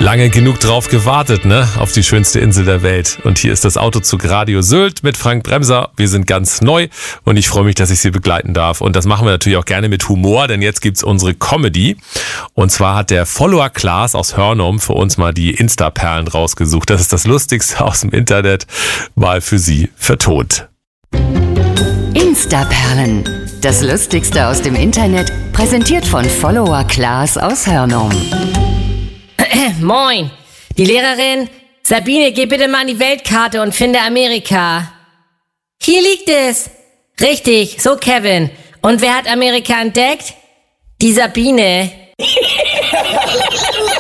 Lange genug drauf gewartet, ne? Auf die schönste Insel der Welt. Und hier ist das Autozug Radio Sylt mit Frank Bremser. Wir sind ganz neu und ich freue mich, dass ich Sie begleiten darf. Und das machen wir natürlich auch gerne mit Humor, denn jetzt gibt's unsere Comedy. Und zwar hat der Follower Klaas aus Hörnum für uns mal die Insta-Perlen rausgesucht. Das ist das Lustigste aus dem Internet, mal für Sie vertont. Insta-Perlen. Das Lustigste aus dem Internet, präsentiert von Follower Klaas aus Hörnum. Moin, die Lehrerin. Sabine, geh bitte mal an die Weltkarte und finde Amerika. Hier liegt es. Richtig, so Kevin. Und wer hat Amerika entdeckt? Die Sabine.